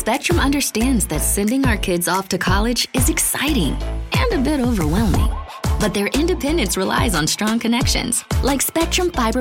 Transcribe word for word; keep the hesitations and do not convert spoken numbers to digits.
Spectrum understands that sending our kids off to college is exciting and a bit overwhelming. But their independence relies on strong connections, like Spectrum Fiber